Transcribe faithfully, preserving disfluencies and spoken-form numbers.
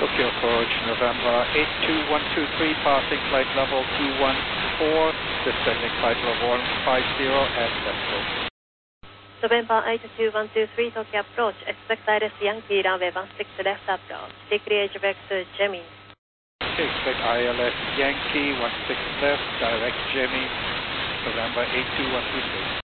Tokyo approach, November eight two one two three, passing flight level two one four, descending flight level one five zero at Central. November eight two one two three, Tokyo approach, expect I R S Yankee runway one six left approach, degree direct to Gemini. Okay, expect I L S Yankee one six left, direct Gemini, November eight two one two three.